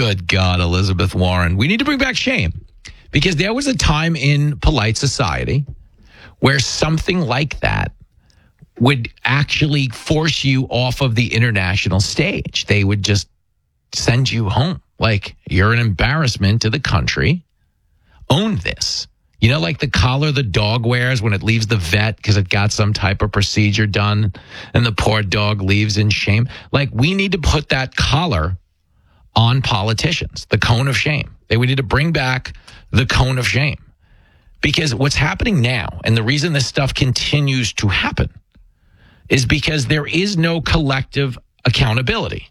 Good God, Elizabeth Warren. We need to bring back shame because there was a time in polite society where something like that would actually force you off of the international stage. They would just send you home. Like, you're an embarrassment to the country. Own this. You know, like the collar the dog wears when it leaves the vet because it got some type of procedure done and the poor dog leaves in shame. Like, we need to put that collar on politicians, the cone of shame. We need to bring back the cone of shame. Because what's happening now, and the reason this stuff continues to happen, is because there is no collective accountability.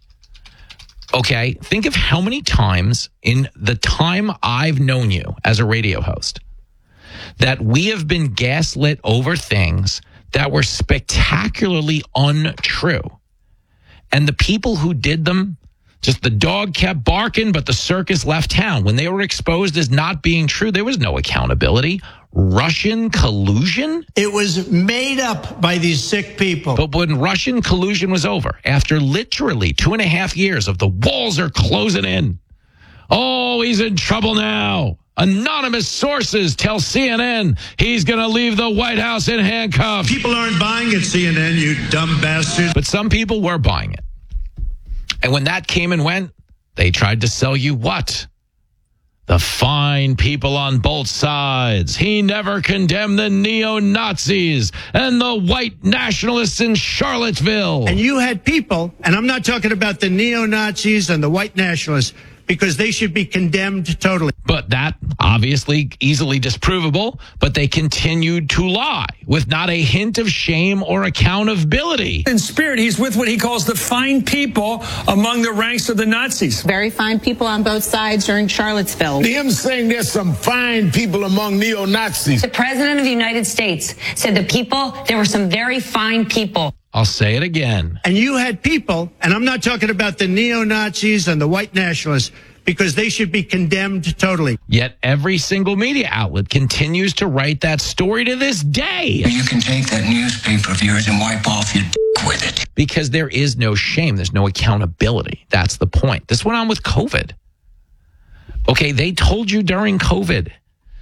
Okay? Think of how many times in the time I've known you as a radio host that we have been gaslit over things that were spectacularly untrue. And the people who did them, just the dog kept barking, but the circus left town. When they were exposed as not being true, there was no accountability. Russian collusion? It was made up by these sick people. But when Russian collusion was over, after literally 2.5 years of the walls are closing in, oh, he's in trouble now. Anonymous sources tell CNN he's going to leave the White House in handcuffs. People aren't buying it, CNN, you dumb bastard. But some people were buying it. And when that came and went, they tried to sell you what? The fine people on both sides. He never condemned the neo-Nazis and the white nationalists in Charlottesville. And you had people, and I'm not talking about the neo-Nazis and the white nationalists, because they should be condemned totally. But that, obviously, easily disprovable, but they continued to lie with not a hint of shame or accountability. In spirit, he's with what he calls the fine people among the ranks of the Nazis. Very fine people on both sides during Charlottesville. Him saying there's some fine people among neo-Nazis. The president of the United States said there were some very fine people. I'll say it again. And you had people, and I'm not talking about the neo-Nazis and the white nationalists, because they should be condemned totally. Yet every single media outlet continues to write that story to this day. You can take that newspaper of yours and wipe off your dick with it. Because there is no shame. There's no accountability. That's the point. This went on with COVID. Okay, they told you during COVID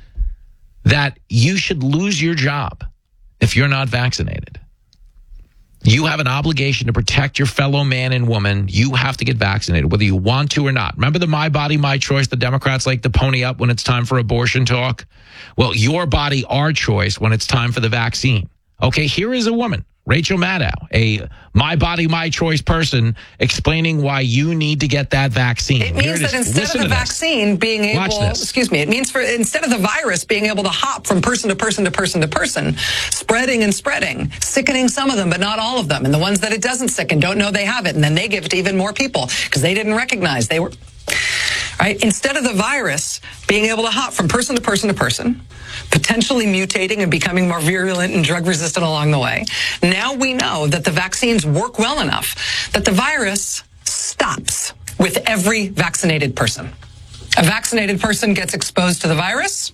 that you should lose your job if you're not vaccinated. You have an obligation to protect your fellow man and woman. You have to get vaccinated, whether you want to or not. Remember the my body, my choice the Democrats like to pony up when it's time for abortion talk? Well, your body, our choice when it's time for the vaccine. Okay, here is a woman, Rachel Maddow, a my body, my choice person, explaining why you need to get that vaccine. It means that instead of the vaccine being able, it means instead of the virus being able to hop from person to person to person to person, spreading and spreading, sickening some of them, but not all of them. And the ones that it doesn't sicken don't know they have it. And then they give it to even more people because they didn't recognize they were. Right? Instead of the virus being able to hop from person to person to person, potentially mutating and becoming more virulent and drug resistant along the way, now we know that the vaccines work well enough that the virus stops with every vaccinated person. A vaccinated person gets exposed to the virus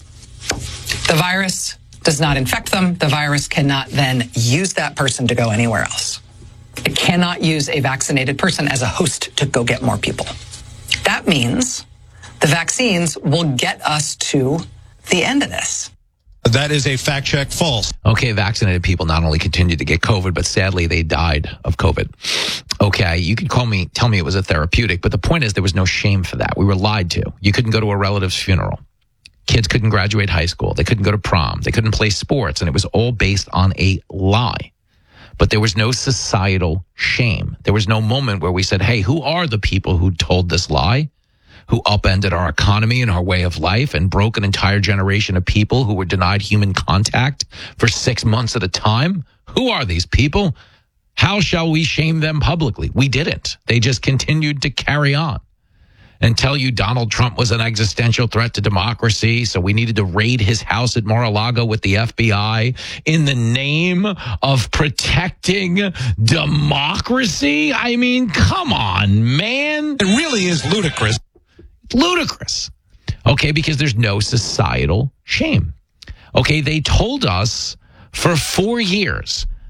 does not infect them. The virus cannot then use that person to go anywhere else. It cannot use a vaccinated person as a host to go get more people. That means the vaccines will get us to the end of this. That is a fact check false. Okay, vaccinated people not only continued to get COVID, but sadly they died of COVID. Okay, you could tell me it was a therapeutic, but the point is there was no shame for that. We were lied to. You couldn't go to a relative's funeral. Kids couldn't graduate high school. They couldn't go to prom. They couldn't play sports, and it was all based on a lie. But there was no societal shame. There was no moment where we said, hey, who are the people who told this lie, who upended our economy and our way of life and broke an entire generation of people who were denied human contact for 6 months at a time? Who are these people? How shall we shame them publicly? We didn't. They just continued to carry on and tell you Donald Trump was an existential threat to democracy, so we needed to raid his house at Mar-a-Lago with the FBI in the name of protecting democracy? I mean, come on, man. It really is ludicrous. Ludicrous. Okay, because there's no societal shame. Okay, they told us for 4 years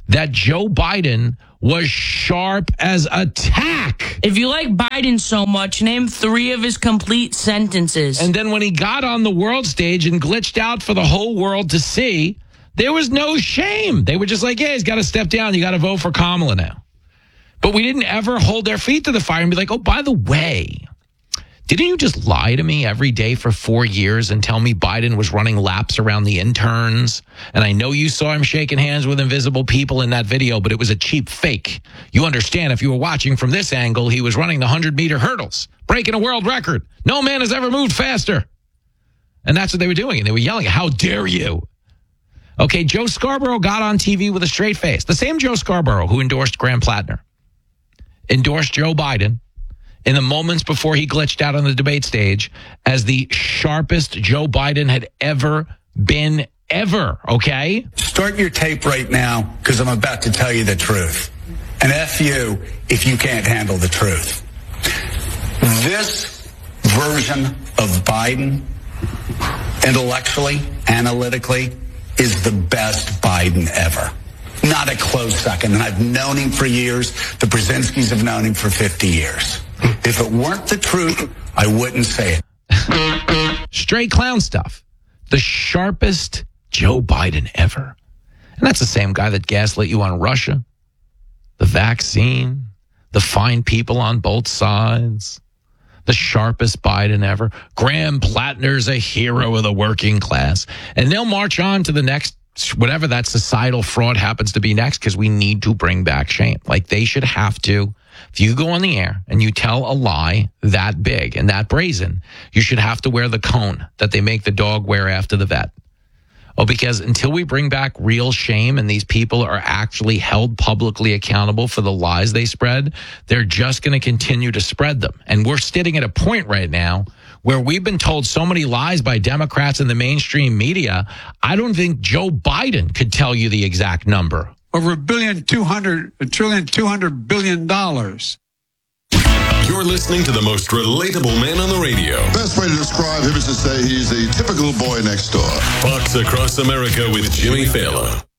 that Joe Biden was sharp as a tack. If you like Biden so much, name 3 of his complete sentences. And then when he got on the world stage and glitched out for the whole world to see, there was no shame. They were just like, yeah, he's got to step down. You got to vote for Kamala now. But we didn't ever hold their feet to the fire and be like, oh, by the way, didn't you just lie to me every day for 4 years and tell me Biden was running laps around the interns? And I know you saw him shaking hands with invisible people in that video, but it was a cheap fake. You understand, if you were watching from this angle, he was running the 100-meter hurdles, breaking a world record. No man has ever moved faster. And that's what they were doing. And they were yelling, how dare you? Okay, Joe Scarborough got on TV with a straight face. The same Joe Scarborough who endorsed Graham Plattner endorsed Joe Biden in the moments before he glitched out on the debate stage as the sharpest Joe Biden had ever been, ever, okay? Start your tape right now, because I'm about to tell you the truth. And F you if you can't handle the truth. This version of Biden, intellectually, analytically, is the best Biden ever. Not a close second. And I've known him for years. The Brzezinskis have known him for 50 years. If it weren't the truth, I wouldn't say it. Straight clown stuff. The sharpest Joe Biden ever. And that's the same guy that gaslit you on Russia, the vaccine, the fine people on both sides, the sharpest Biden ever. Graham Plattner's a hero of the working class. And they'll march on to the next, whatever that societal fraud happens to be next, because we need to bring back shame. Like they should have to. If you go on the air and you tell a lie that big and that brazen, you should have to wear the cone that they make the dog wear after the vet. Oh, because until we bring back real shame and these people are actually held publicly accountable for the lies they spread, they're just going to continue to spread them. And we're sitting at a point right now where we've been told so many lies by Democrats in the mainstream media, I don't think Joe Biden could tell you the exact number. Over $1.2 billion. You're listening to the most relatable man on the radio. Best way to describe him is to say he's a typical boy next door. Fox Across America with Jimmy Fallon.